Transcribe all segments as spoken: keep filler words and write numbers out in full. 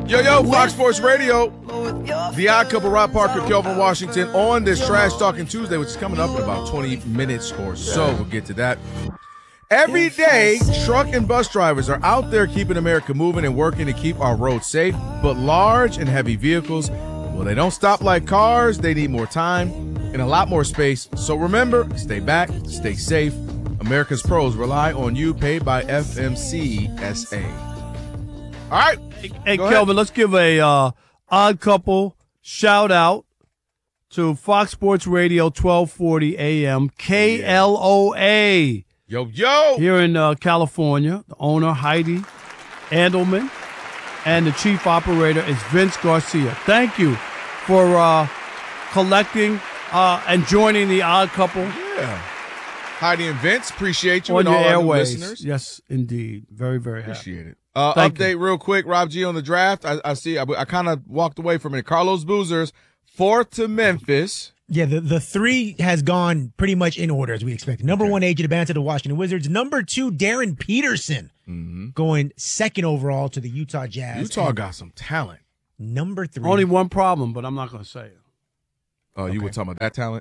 Yo, yo, Fox Sports Radio. The Odd Couple, Rob Parker, Kelvin Washington on this Trash Talking Tuesday, which is coming up in about twenty minutes or so. We'll get to that. Every day, truck and bus drivers are out there keeping America moving and working to keep our roads safe. But large and heavy vehicles, well, they don't stop like cars. They need more time and a lot more space. So remember, stay back, stay safe. America's pros rely on you, paid by F M C S A. All right. Hey, hey Kelvin, let's give a uh, Odd Couple shout out to Fox Sports Radio, twelve forty A M, K L O A. Yo, yo. Here in uh, California, the owner, Heidi Andelman, and the chief operator is Vince Garcia. Thank you for uh, collecting uh, and joining the Odd Couple. Yeah. Heidi and Vince, appreciate you on and your all our airways. listeners. Yes, indeed. Very, very happy. Appreciate it. Uh, Thank update you. real quick, Rob G on the draft. I, I see. I, I kind of walked away from it. Carlos Boozers, fourth to Memphis. Yeah, the, the three has gone pretty much in order as we expected. Number Okay. one, A J Dubon to the Washington Wizards. Number two, Darren Peterson Mm-hmm. going second overall to the Utah Jazz. Utah And got some talent. number three. Only one problem, but I'm not going to say it. Oh, you were talking about that talent?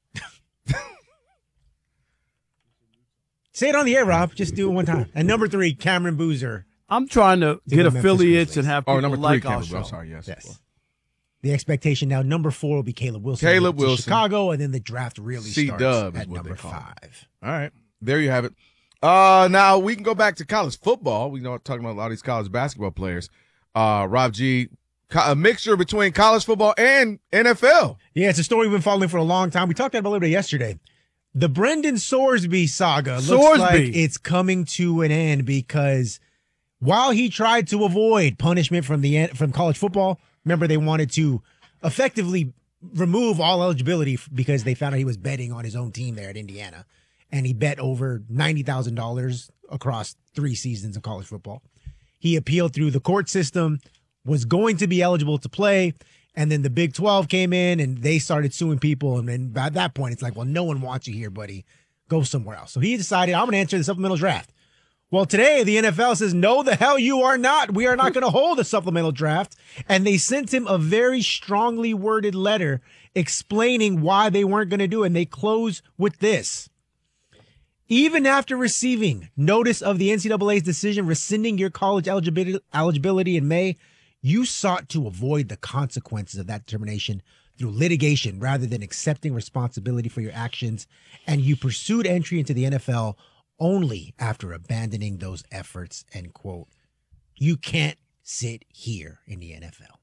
Say it on the air, Rob. Just do it one time. And number three, Cameron Boozer. I'm trying to the get Memphis affiliates Grizzlies. and have Oh, people number three, like our Cameron. show. I'm sorry, yes. Yes. The expectation now, number four will be Caleb Wilson. Caleb to Wilson. Chicago, and then the draft really C-Dub starts is at what they number call him. five. All right. There you have it. Uh, now, we can go back to college football. We know talking about a lot of these college basketball players. Uh, Rob G, co- a mixture between college football and N F L. Yeah, it's a story we've been following for a long time. We talked about it a little bit yesterday. The Brendan Sorsby saga looks Sorsby. like it's coming to an end because while he tried to avoid punishment from the from college football, remember they wanted to effectively remove all eligibility because they found out he was betting on his own team there at Indiana, and he bet over ninety thousand dollars across three seasons of college football. He appealed through the court system, was going to be eligible to play, and then the Big twelve came in and they started suing people. And then by that point, it's like, well, no one wants you here, buddy. Go somewhere else. So he decided, I'm going to enter the supplemental draft. Well, today the N F L says, no, the hell you are not. We are not going to hold a supplemental draft. And they sent him a very strongly worded letter explaining why they weren't going to do it. And they close with this. Even after receiving notice of the N C double A's decision rescinding your college eligibility, eligibility in May, you sought to avoid the consequences of that determination through litigation rather than accepting responsibility for your actions, and you pursued entry into the N F L only after abandoning those efforts, end quote. You can't sit here in the N F L.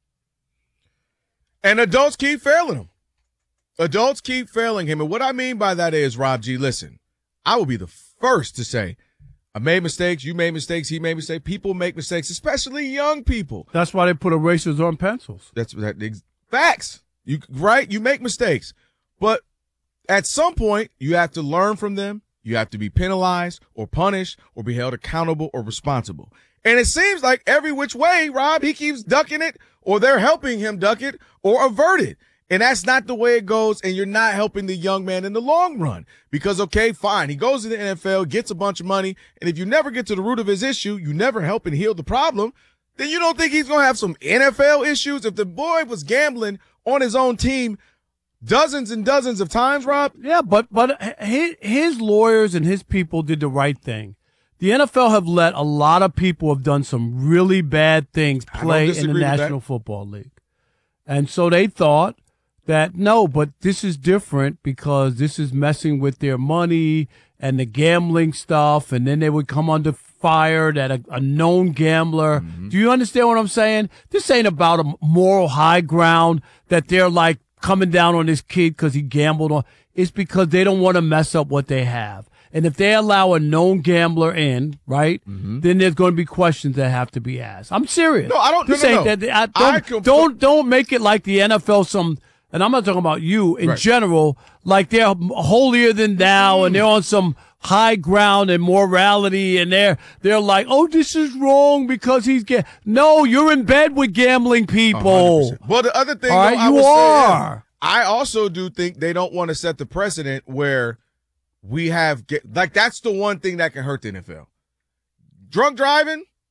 And adults keep failing him. Adults keep failing him. And what I mean by that is, Rob G, listen, I will be the first to say, I made mistakes, you made mistakes, he made mistakes. People make mistakes, especially young people. That's why they put erasers on pencils. That's that facts. You right? You make mistakes. But at some point, you have to learn from them. You have to be penalized or punished or be held accountable or responsible. And it seems like every which way, Rob, he keeps ducking it, or they're helping him duck it or avert it. And that's not the way it goes, and you're not helping the young man in the long run. Because, okay, fine, he goes to the N F L, gets a bunch of money, and if you never get to the root of his issue, you never help and heal the problem, then you don't think he's going to have some N F L issues? If the boy was gambling on his own team dozens and dozens of times, Rob? Yeah, but but his, his lawyers and his people did the right thing. The N F L have let a lot of people have done some really bad things play in the National Football League. And so they thought that, no, but this is different because this is messing with their money and the gambling stuff, and then they would come under fire that a, a known gambler. Mm-hmm. Do you understand what I'm saying? This ain't about a moral high ground that they're like coming down on this kid because he gambled on. It's because they don't want to mess up what they have. And if they allow a known gambler in, right, mm-hmm. then there's going to be questions that have to be asked. I'm serious. No, I don't. This no, no, ain't no. That, I, don't, I don't don't make it like the N F L some. And I'm not talking about you in right. general, like they're holier than thou mm. and they're on some high ground and morality and they're, they're like, oh, this is wrong because he's ga-. No, you're in bed with gambling people. one hundred percent. Well, the other thing, All right, though, I you would are. Say, I also do think they don't want to set the precedent where we have, like, that's the one thing that can hurt the N F L. Drunk driving,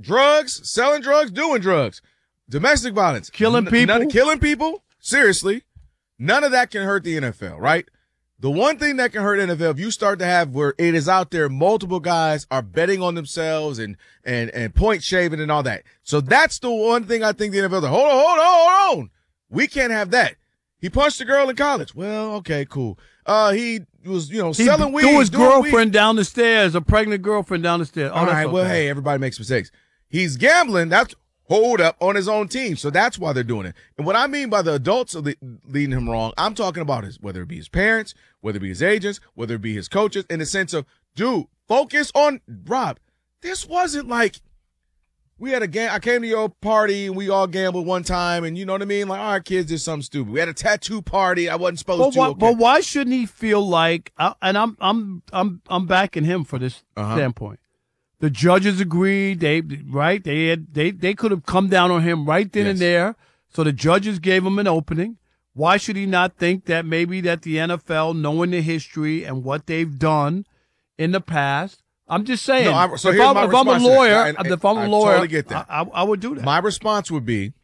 drugs, selling drugs, doing drugs, domestic violence, killing n- people, none, killing people. Seriously, none of that can hurt the N F L, right? The one thing that can hurt N F L, if you start to have where it is out there, multiple guys are betting on themselves and and and point shaving and all that. So that's the one thing I think the N F L is like, hold on, hold on, hold on. We can't have that. He punched a girl in college. Well, okay, cool. Uh, he was, you know, he selling weed. Threw his girlfriend weed. down the stairs, a pregnant girlfriend down the stairs. Oh, all right, okay. well, hey, everybody makes mistakes. He's gambling. That's hold up on his own team. So that's why they're doing it. And what I mean by the adults are leading him wrong, I'm talking about his, whether it be his parents, whether it be his agents, whether it be his coaches, in the sense of, dude, focus on Rob. This wasn't like we had a game. I came to your party and we all gambled one time, and you know what I mean? Like, all right, kids did something stupid. We had a tattoo party. I wasn't supposed but to. Why, okay. But why shouldn't he feel like? Uh, and I'm I'm I'm I'm backing him for this uh-huh. standpoint. The judges agreed. They right. They had they they could have come down on him right then yes. and there. So the judges gave him an opening. Why should he not think that maybe that the N F L, knowing the history and what they've done in the past? I'm just saying. No, I'm, so if, I'm, if I'm a lawyer, I, I, if I'm a I lawyer, totally get that. I, I, I would do that. My response would be,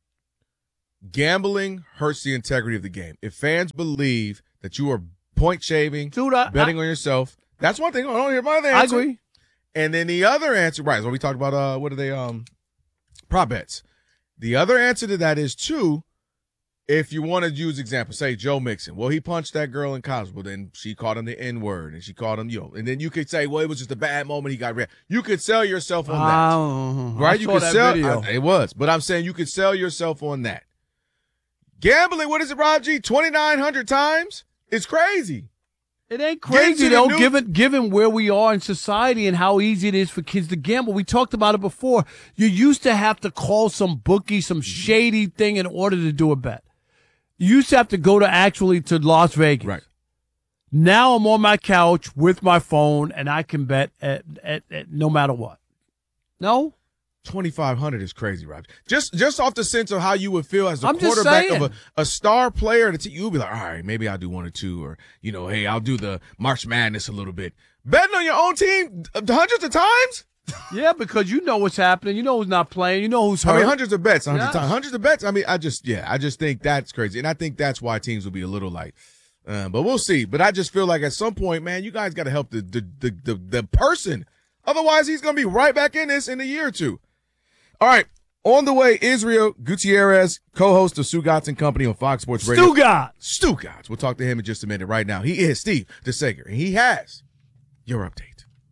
gambling hurts the integrity of the game. If fans believe that you are point shaving, Dude, I, betting I, on yourself, that's one thing. I don't hear my other answer. I agree. And then the other answer, right, so we talked about, uh, what are they, um, prop bets. The other answer to that is, too, if you want to use example, say Joe Mixon. Well, he punched that girl in college, but then she called him the N-word, and she called him, you know, and then you could say, well, it was just a bad moment. He got red. You could sell yourself on that. Oh, right? I You saw could that sell video. I, it was, but I'm saying you could sell yourself on that. Gambling, what is it, Rob G? twenty-nine hundred times? It's crazy. It ain't crazy, though, new- given, given where we are in society and how easy it is for kids to gamble. We talked about it before. You used to have to call some bookie, some shady thing in order to do a bet. You used to have to go to actually to Las Vegas. Right. Now I'm on my couch with my phone, and I can bet at, at, at no matter what. No? twenty-five hundred is crazy, Rob. Just just off the sense of how you would feel as the I'm quarterback of a, a star player, that you'd be like, all right, maybe I'll do one or two, or, you know, hey, I'll do the March Madness a little bit. Betting on your own team hundreds of times? Yeah, because you know what's happening. You know who's not playing. You know who's hurt. I mean, hundreds of bets, hundreds yes. of times. Hundreds of bets. I mean, I just, yeah, I just think that's crazy. And I think that's why teams will be a little like, uh, but we'll see. But I just feel like at some point, man, you guys got to help the, the, the, the, the person. Otherwise, he's going to be right back in this in a year or two. All right. On the way, Israel Gutierrez, co-host of Stugotz and Company on Fox Sports Radio. Stugotz. Stugotz. We'll talk to him in just a minute. Right now, he is Steve DeSager, and he has your update.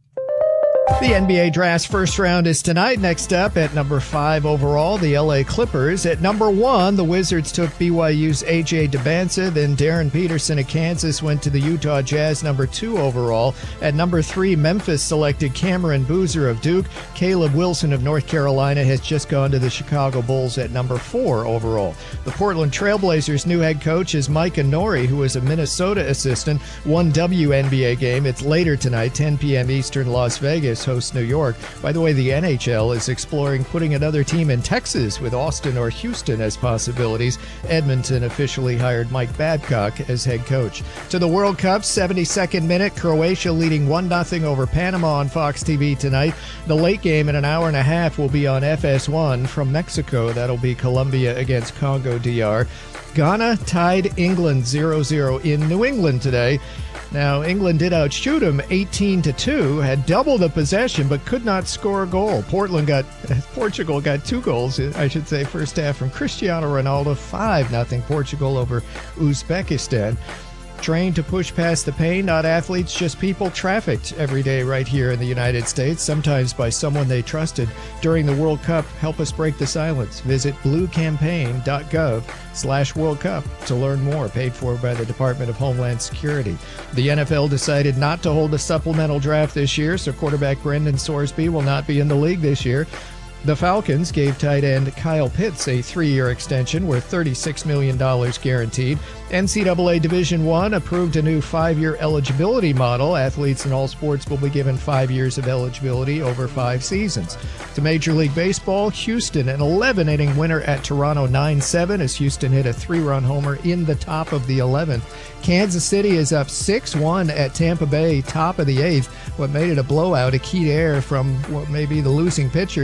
The N B A draft's first round is tonight. Next up at number five overall, the L A Clippers. At number one, the Wizards took B Y U's A J Debinca. Then Darren Peterson of Kansas went to the Utah Jazz, number two overall. At number three, Memphis selected Cameron Boozer of Duke. Caleb Wilson of North Carolina has just gone to the Chicago Bulls at number four overall. The Portland Trailblazers' new head coach is Micah Nori, who is a Minnesota assistant. One W N B A game. It's later tonight, ten p.m. Eastern, Las Vegas hosts New York. By the way, the N H L is exploring putting another team in Texas with Austin or Houston as possibilities. Edmonton officially hired Mike Babcock as head coach. To the World Cup, seventy-second minute, Croatia leading one nothing over Panama on Fox T V tonight. The late game in an hour and a half will be on F S one from Mexico. That'll be Colombia against Congo D R. Ghana tied England zero zero in New England today. Now, England did outshoot them eighteen to two, had double the possession, but could not score a goal. Portland got, Portugal got two goals, I should say, first half from Cristiano Ronaldo, five nothing Portugal over Uzbekistan. Trained to push past the pain, not athletes, just people trafficked every day right here in the United States, sometimes by someone they trusted. During the World Cup, help us break the silence. Visit bluecampaign.gov slash World Cup to learn more, paid for by the Department of Homeland Security. The N F L decided not to hold a supplemental draft this year, so quarterback Brendan Sorsby will not be in the league this year. The Falcons gave tight end Kyle Pitts a three-year extension worth thirty-six million dollars guaranteed. N C double A Division One approved a new five-year eligibility model. Athletes in all sports will be given five years of eligibility over five seasons. To Major League Baseball, Houston, an eleven-inning winner at Toronto nine seven as Houston hit a three-run homer in the top of the eleventh. Kansas City is up six one at Tampa Bay, top of the eighth. What made it a blowout, a key to air from what may be the losing pitcher tonight,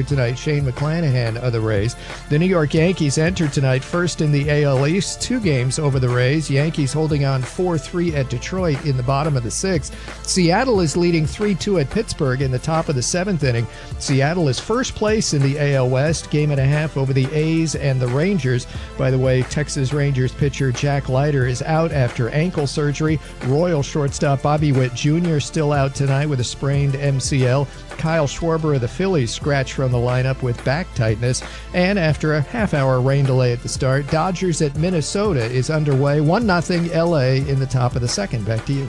Shane McClanahan of the Rays. The New York Yankees enter tonight first in the A L East, two games over the Rays. Yankees holding on four three at Detroit in the bottom of the sixth. Seattle is leading three two at Pittsburgh in the top of the seventh inning. Seattle is first place in the A L West, game and a half over the A's and the Rangers. By the way, Texas Rangers pitcher Jack Leiter is out after ankle surgery. Royal shortstop Bobby Witt Junior still out tonight with a sprained M C L. Kyle Schwarber of the Phillies scratched from the lineup with back tightness. And after a half-hour rain delay at the start, Dodgers at Minnesota is underway. one nothing L A in the top of the second. Back to you.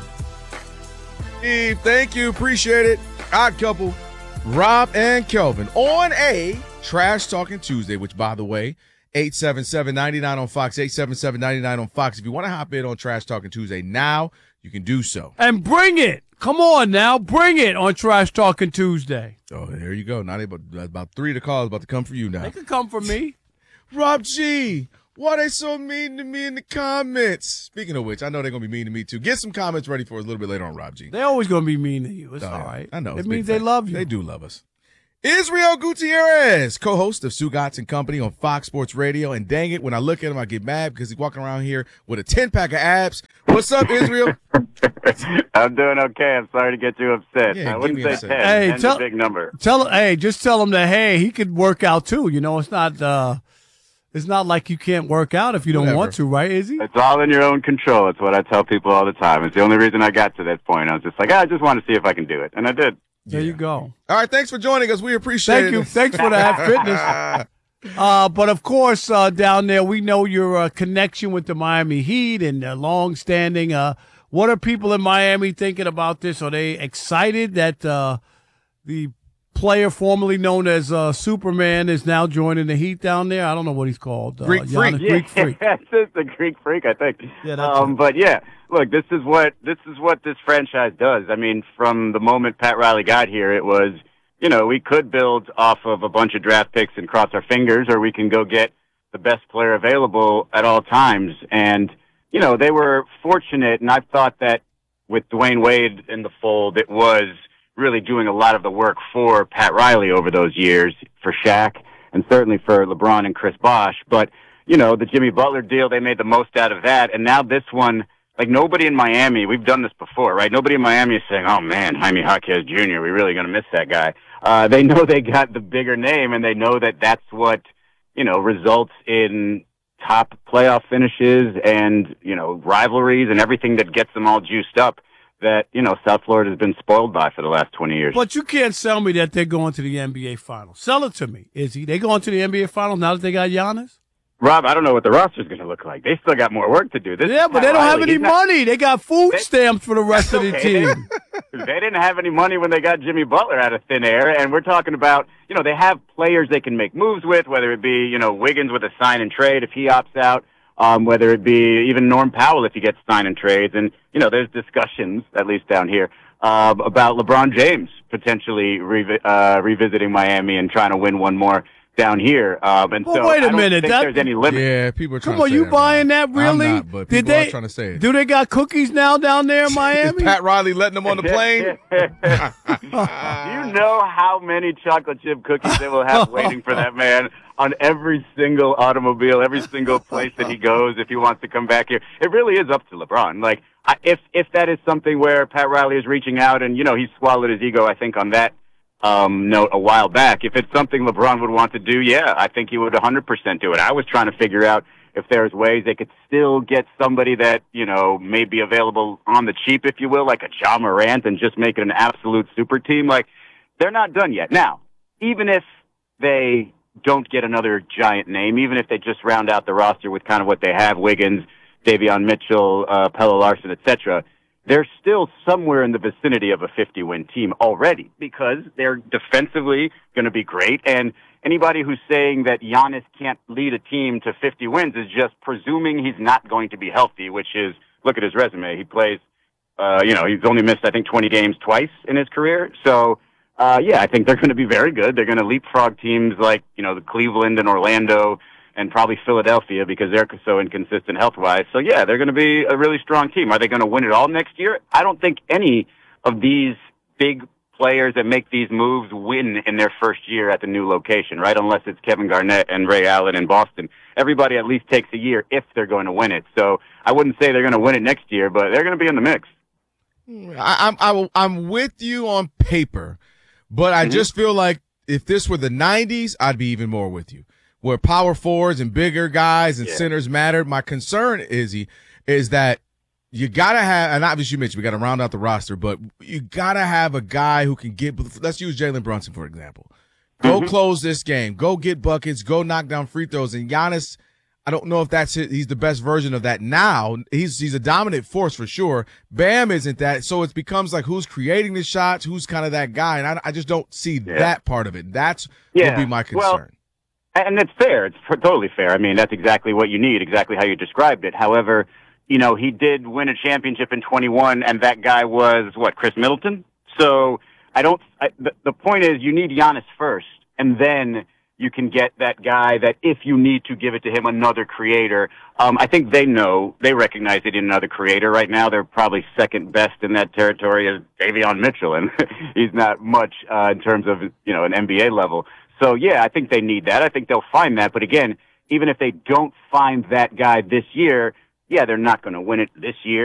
Steve, thank you. Appreciate it. Odd couple, Rob and Kelvin on a Trash Talking Tuesday, which, by the way, eight seven seven, nine nine on Fox, eight seven seven, nine nine on Fox. If you want to hop in on Trash Talking Tuesday now, you can do so. And bring it. Come on now. Bring it on Trash Talking Tuesday. Oh, there you go. Not about, about three of the calls about to come for you now. They can come for me. Rob G, why they so mean to me in the comments? Speaking of which, I know they're going to be mean to me too. Get some comments ready for us a little bit later on, Rob G. They're always going to be mean to you. It's oh, all right. I know. It means they love you. They do love us. Israel Gutierrez, co-host of Sugats and Company on Fox Sports Radio. And dang it, when I look at him, I get mad because he's walking around here with a ten-pack of abs. What's up, Israel? I'm doing okay. I'm sorry to get you upset. Yeah, I wouldn't say upset. ten. Hey, Ten's tell, a big number. Tell, hey, just tell him that, hey, he could work out too. You know, it's not uh, it's not like you can't work out if you don't Whatever. want to, right, Izzy? It's all in your own control. It's what I tell people all the time. It's the only reason I got to that point. I was just like, I just want to see if I can do it. And I did. There Yeah. you go. All right, thanks for joining us. We appreciate Thank it. you. Thanks for that fitness. Uh, but of course, uh, down there, we know your uh, connection with the Miami Heat and uh, long-standing. Uh, what are people in Miami thinking about this? Are they excited that uh, the player formerly known as uh, Superman is now joining the Heat down there? I don't know what he's called. Uh, Greek Freak. Giannis Greek Freak. Yeah, it's just the Greek Freak, I think. Yeah, that's um, it. But yeah, look, this is what this is what this franchise does. I mean, from the moment Pat Riley got here, it was, you know, we could build off of a bunch of draft picks and cross our fingers, or we can go get the best player available at all times. And, you know, they were fortunate, and I thought that with Dwayne Wade in the fold, it was really doing a lot of the work for Pat Riley over those years, for Shaq, and certainly for LeBron and Chris Bosh. But, you know, the Jimmy Butler deal, they made the most out of that. And now this one, like, nobody in Miami, we've done this before, right? Nobody in Miami is saying, oh, man, Jaime Jaquez Junior, we're really going to miss that guy. Uh, they know they got the bigger name, and they know that that's what, you know, results in top playoff finishes and, you know, rivalries and everything that gets them all juiced up that, you know, South Florida has been spoiled by for the last twenty years. But you can't sell me that they're going to the N B A Finals. Sell it to me, Izzy. They going to the N B A Finals now that they got Giannis? Rob, I don't know what the roster's going to look like. They still got more work to do. This Yeah, but they don't have any money. They got food They- stamps for the rest of the Okay, team. They, they didn't have any money when they got Jimmy Butler out of thin air, and we're talking about, you know, they have players they can make moves with, whether it be, you know, Wiggins with a sign and trade if he opts out, um, whether it be even Norm Powell if he gets sign and trades. And, you know, there's discussions, at least down here, uh, about LeBron James potentially revi- uh, revisiting Miami and trying to win one more down here. Um, and Well, so wait a I don't minute, think that- there's any limit. Yeah, people are trying Come on, to say you that, buying Rob. that really? I'm not, but Did people they are trying to say it. Do they got cookies now down there in Is Miami? Pat Riley letting them on the plane? Do you know how many chocolate chip cookies they will have waiting for that man on every single automobile, every single place that he goes if he wants to come back here? It really is up to LeBron. Like, I, if if that is something where Pat Riley is reaching out and, you know, he swallowed his ego, I think, on that um, note a while back. If it's something LeBron would want to do, yeah, I think he would one hundred percent do it. I was trying to figure out if there's ways they could still get somebody that, you know, may be available on the cheap, if you will, like a Ja Morant, and just make it an absolute super team. Like, they're not done yet. Now, even if they don't get another giant name, even if they just round out the roster with kind of what they have, Wiggins, Davion Mitchell, uh, Pella Larson, et cetera, they're still somewhere in the vicinity of a fifty-win team already because they're defensively going to be great. And anybody who's saying that Giannis can't lead a team to fifty wins is just presuming he's not going to be healthy, which is, look at his resume. He plays, uh, you know, he's only missed, I think, twenty games twice in his career. So, uh, yeah, I think they're going to be very good. They're going to leapfrog teams like, you know, the Cleveland and Orlando and probably Philadelphia because they're so inconsistent health-wise. So, yeah, they're going to be a really strong team. Are they going to win it all next year? I don't think any of these big players that make these moves win in their first year at the new location, right? Unless it's Kevin Garnett and Ray Allen in Boston. Everybody at least takes a year if they're going to win it. So I wouldn't say they're going to win it next year, but they're going to be in the mix. I, I'm I, I'm with you on paper, but I mm-hmm. just feel like if this were the nineties, I'd be even more with you. Where power forwards and bigger guys and yeah. centers mattered. My concern, Izzy, is that you gotta have, and obviously you mentioned we gotta round out the roster, but you gotta have a guy who can get. Let's use Jalen Brunson for example. Go mm-hmm. close this game. Go get buckets. Go knock down free throws. And Giannis, I don't know if that's it. He's the best version of that now. He's he's a dominant force for sure. Bam isn't that. So it becomes like who's creating the shots, who's kind of that guy, and I, I just don't see yeah. that part of it. That's yeah. will be my concern. Well, and it's fair. It's totally fair. I mean, that's exactly what you need, exactly how you described it. However, you know, he did win a championship in twenty-one, and that guy was, what, Chris Middleton? So I don't I, the, the point is you need Giannis first, and then you can get that guy that if you need to give it to him, another creator. Um, I think they know, they recognize they need another creator right now. They're probably second best in that territory as Davion Mitchell, and he's not much uh, in terms of, you know, an N B A level. So, yeah, I think they need that. I think they'll find that. But, again, even if they don't find that guy this year, yeah, they're not going to win it this year.